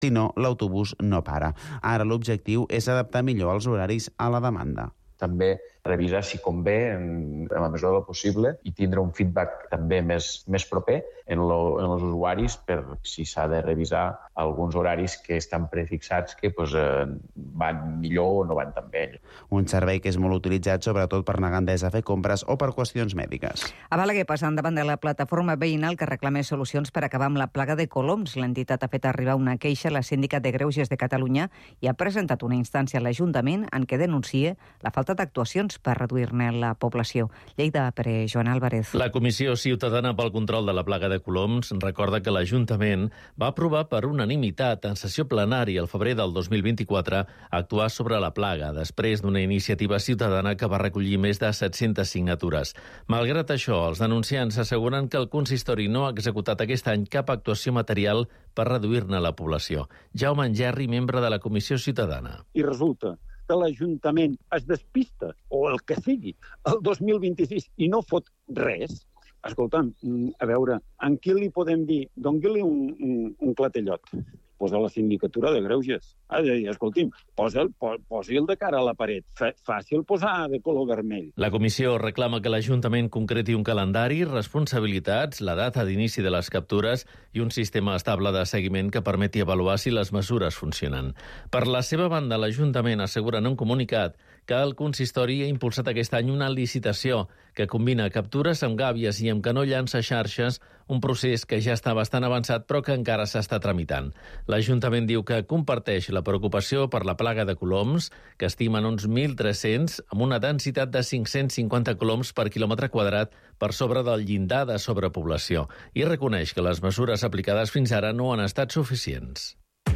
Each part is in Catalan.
Si no, l'autobús no para. Ara l'objectiu és adaptar millor els horaris a la demanda. També revisar si convé en la mesura del possible i tindre un feedback també més proper en els usuaris per si s'ha de revisar alguns horaris que estan prefixats que van millor o no van tan bé. Un servei que és molt utilitzat sobretot per anar a Gandesa a fer compres o per qüestions mèdiques. A Balaguer, passant davant de la plataforma veïnal que reclama solucions per acabar amb la plaga de coloms. L'entitat ha fet arribar una queixa a la Síndica de Greuges de Catalunya i ha presentat una instància a l'Ajuntament en què denuncia la falta d'actuacions per reduir-ne la població. Lleida, per Joan Álvarez. La Comissió Ciutadana pel Control de la Plaga de Coloms recorda que l'Ajuntament va aprovar per unanimitat en sessió plenària al febrer del 2024 actuar sobre la plaga després d'una iniciativa ciutadana que va recollir més de 700 signatures. Malgrat això, els denunciants asseguren que el consistori no ha executat aquest any cap actuació material per reduir-ne la població. Jaume Engerri, membre de la Comissió Ciutadana. I resulta que l'Ajuntament es despista, o el que sigui, el 2026 i no fot res. Escolta'm, a veure, en qui li podem dir? Doni-li un clatellot. Posa la Sindicatura de Greuges. Ha de dir, escolti'm, posi-el de cara a la paret. Fàcil posar de color vermell. La comissió reclama que l'Ajuntament concreti un calendari, responsabilitats, la data d'inici de les captures i un sistema estable de seguiment que permeti avaluar si les mesures funcionen. Per la seva banda, l'Ajuntament assegura en un comunicat que el consistori ha impulsat aquest any una licitació que combina captures amb gàbies i amb canó llança xarxes, un procés que ja està bastant avançat però que encara s'està tramitant. L'Ajuntament diu que comparteix la preocupació per la plaga de coloms, que estimen uns 1.300, amb una densitat de 550 coloms per quilòmetre quadrat per sobre del llindar de sobrepoblació, i reconeix que les mesures aplicades fins ara no han estat suficients.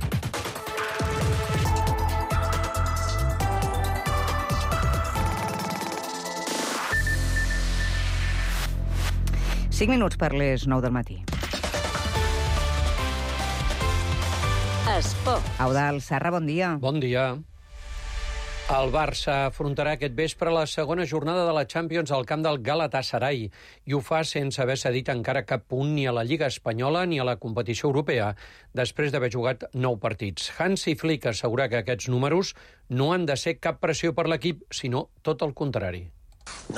Cinc minuts per les 9 del matí. Esport. Eudald Serra, bon dia. Bon dia. El Barça afrontarà aquest vespre la segona jornada de la Champions al camp del Galatasaray i ho fa sense haver cedit encara cap punt ni a la Lliga Espanyola ni a la competició europea, després d'haver jugat 9 partits. Hansi Flick assegura que aquests números no han de ser cap pressió per l'equip, sinó tot el contrari. No,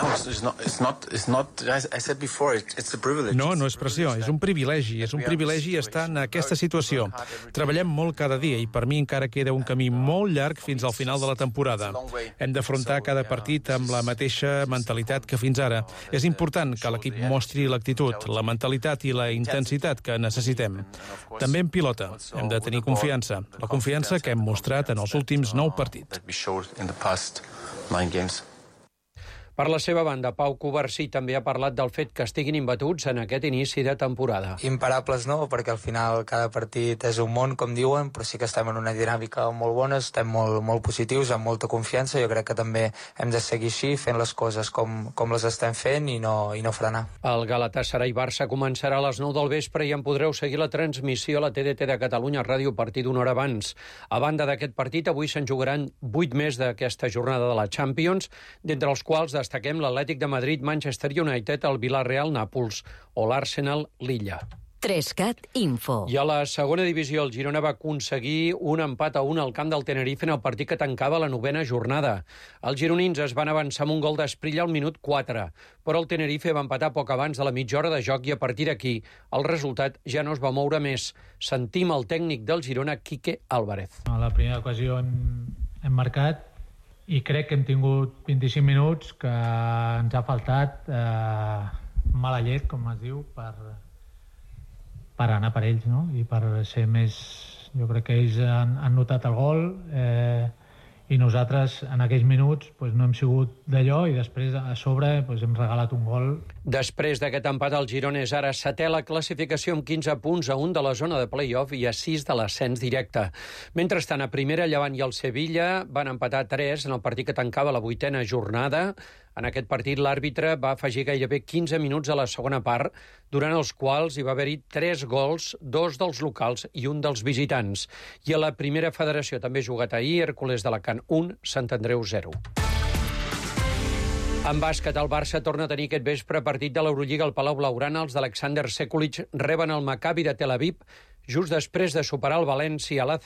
no és pressió, és un privilegi. És un privilegi estar en aquesta situació. Treballem molt cada dia i per mi encara queda un camí molt llarg fins al final de la temporada. Hem d'afrontar cada partit amb la mateixa mentalitat que fins ara. És important que l'equip mostri l'actitud, la mentalitat i la intensitat que necessitem. També en pilota. Hem de tenir confiança. La confiança que hem mostrat en els últims 9 partits. Per la seva banda, Pau Covarsí també ha parlat del fet que estiguin imbatuts en aquest inici de temporada. Imparables no, perquè al final cada partit és un món, com diuen, però sí que estem en una dinàmica molt bona, estem molt positius, amb molta confiança. Jo crec que també hem de seguir així, fent les coses com les estem fent i no frenar. El Galatasaray-Barça començarà a les 9 del vespre i en podreu seguir la transmissió a la TDT de Catalunya Ràdio a partir d'una hora abans. A banda d'aquest partit, avui se'n jugaran 8 més d'aquesta jornada de la Champions, d'entre els quals destaquem l'Atlètic de Madrid, Manchester United, el Villarreal, Nàpols o l'Arsenal, Lilla. 3CAT Info. I a la segona divisió, el Girona va aconseguir un empat a 1 al camp del Tenerife en el partit que tancava la 9ª jornada. Els gironins es van avançar amb un gol d'Esprilla al minut 4, però el Tenerife va empatar poc abans de la mitja hora de joc i a partir d'aquí el resultat ja no es va moure més. Sentim el tècnic del Girona, Quique Álvarez. A la primera ocasió hem marcat i crec que hem tingut 25 minuts que ens ha faltat mala llet, com es diu, per anar per ells, no? I per ser més... Jo crec que ells han notat el gol i nosaltres en aquells minuts no hem sigut d'allò i després a sobre hem regalat un gol. Després d'aquest empat, el Girona és ara 7è a la classificació amb 15 punts, a 1 de la zona de play-off i a 6 de l'ascens directe. Mentrestant, a primera, Llevant i el Sevilla van empatar 3 en el partit que tancava la 8ª jornada. En aquest partit, l'àrbitre va afegir gairebé 15 minuts a la segona part, durant els quals hi va haver-hi 3 gols, 2 dels locals i 1 dels visitants. I a la primera federació també ha jugat ahir, Hércules d'Alacant 1, Sant Andreu 0. En bàsquet, el Barça torna a tenir aquest vespre partit de l'Eurolliga al Palau Blaugrana. Els d'Alexander Sekulic reben el Maccabi de Tel Aviv, just després de superar el València a la